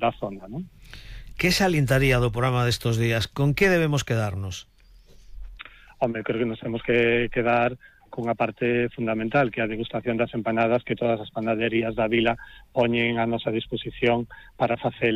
da zona, non? Que salientaría do programa destos días? Con que debemos quedarnos? Home, creo que nos temos que quedar cunha parte fundamental, que é a degustación das empanadas que todas as panaderías da vila poñen a nosa disposición para facer